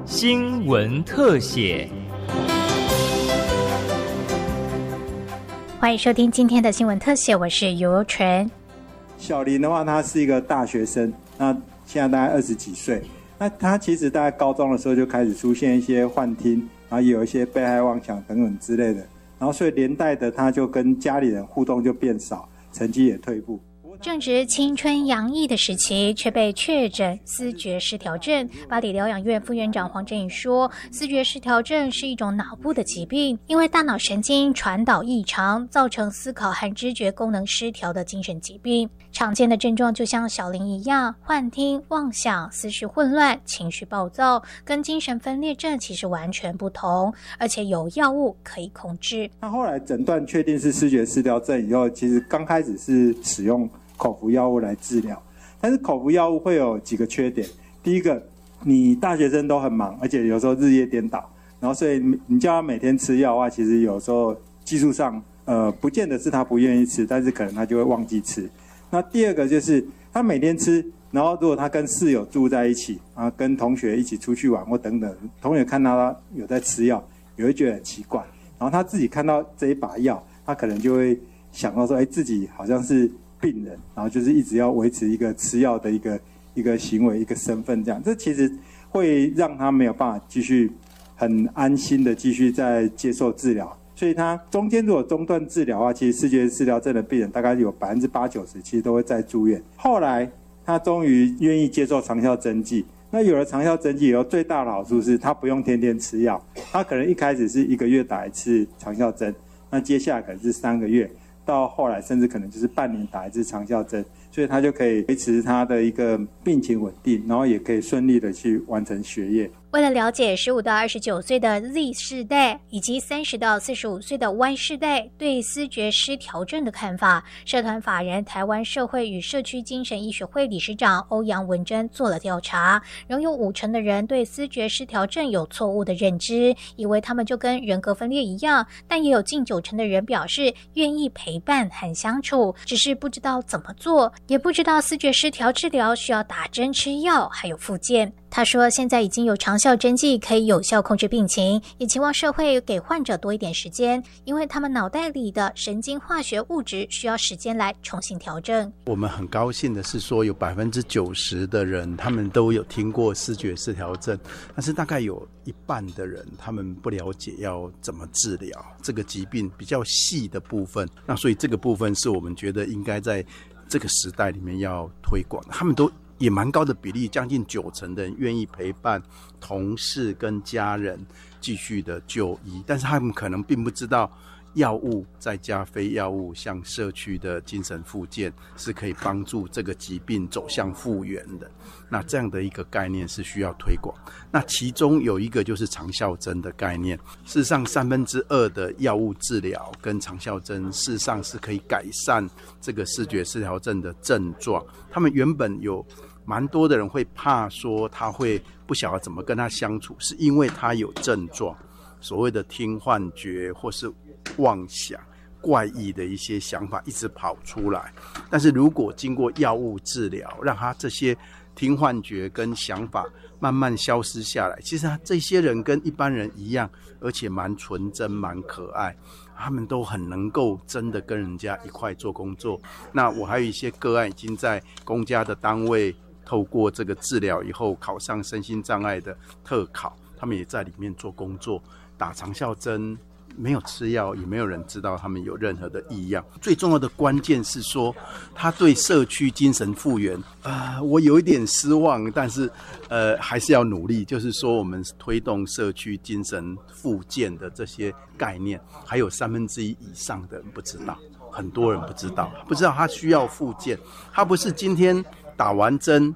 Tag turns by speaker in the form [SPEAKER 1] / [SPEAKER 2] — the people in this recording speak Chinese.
[SPEAKER 1] 新闻特写。
[SPEAKER 2] 欢迎收听今天的新闻特写，我是尤纯。
[SPEAKER 3] 小林的话，他是一个大学生，那现在大概20几岁。那他其实大概高中的时候就开始出现一些幻听，然后也有一些被害妄想等等之类的，然后所以连带的他就跟家里人互动就变少，成绩也退步。
[SPEAKER 2] 正值青春洋溢的时期，却被确诊思觉失调症。八里疗养院副院长黄振宇说，思觉失调症是一种脑部的疾病，因为大脑神经传导异常，造成思考和知觉功能失调的精神疾病。常见的症状就像小林一样，幻听、妄想、思绪混乱、情绪暴躁，跟精神分裂症其实完全不同，而且有药物可以控制。
[SPEAKER 3] 他后来诊断确定是思觉失调症以后，其实刚开始是使用口服药物来治疗，但是口服药物会有几个缺点。第一个，你大学生都很忙，而且有时候日夜颠倒，然后所以你叫他每天吃药的话，其实有时候技术上不见得是他不愿意吃，但是可能他就会忘记吃。那第二个就是他每天吃，然后如果他跟室友住在一起啊，跟同学一起出去玩或等等，同学看到他有在吃药，也会觉得很奇怪。然后他自己看到这一把药，他可能就会想到说，自己好像是病人，然后就是一直要维持一个吃药的一个行为、一个身份这样，这其实会让他没有办法继续很安心的继续在接受治疗。所以他中间如果中断治疗的话，其实思觉失调症的病人大概有80%-90%其实都会再住院。后来他终于愿意接受长效针剂。那有了长效针剂以后，最大的好处是他不用天天吃药，他可能一开始是1个月打一次长效针，那接下来可能是3个月。到后来甚至可能就是半年打一次长效针，所以他就可以维持他的一个病情稳定，然后也可以顺利的去完成学业。
[SPEAKER 2] 为了了解15到29岁的 Z 世代以及30到45岁的 Y 世代对思觉失调症的看法，社团法人台湾社会与社区精神医学会理事长欧阳文珍做了调查，仍有50%的人对思觉失调症有错误的认知，以为他们就跟人格分裂一样，但也有近90%的人表示愿意陪伴和相处，只是不知道怎么做，也不知道思觉失调治疗需要打针吃药还有复健。他说现在已经有长效针剂可以有效控制病情，也期望社会给患者多一点时间，因为他们脑袋里的神经化学物质需要时间来重新调整。
[SPEAKER 4] 我们很高兴的是说有90%的人他们都有听过思觉失调症，但是大概有一半的人他们不了解要怎么治疗这个疾病比较细的部分，那所以这个部分是我们觉得应该在这个时代里面要推广，他们都也蛮高的比例，将近90%的人愿意陪伴同事跟家人继续的就医，但是他们可能并不知道药物再加非药物，像社区的精神复健是可以帮助这个疾病走向复原的。那这样的一个概念是需要推广。那其中有一个就是长效针的概念，事实上2/3的药物治疗跟长效针事实上是可以改善这个思觉失调症的症状。他们原本有蛮多的人会怕说他会不晓得怎么跟他相处，是因为他有症状，所谓的听幻觉或是妄想怪异的一些想法一直跑出来，但是如果经过药物治疗，让他这些听幻觉跟想法慢慢消失下来，其实这些人跟一般人一样，而且蛮纯真蛮可爱，他们都很能够真的跟人家一块做工作。那我还有一些个案已经在公家的单位透过这个治疗以后考上身心障碍的特考，他们也在里面做工作，打长效针，没有吃药，也没有人知道他们有任何的异样。最重要的关键是说他对社区精神复原我有一点失望，但是还是要努力，就是说我们推动社区精神复健的这些概念，还有1/3以上的人不知道，很多人不知道他需要复健，他不是今天打完针